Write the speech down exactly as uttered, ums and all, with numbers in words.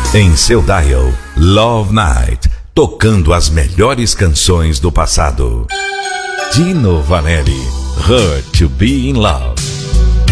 Em seu dial, Love Night, tocando as melhores canções do passado. Dino Vanelli, Hurt to Be in Love.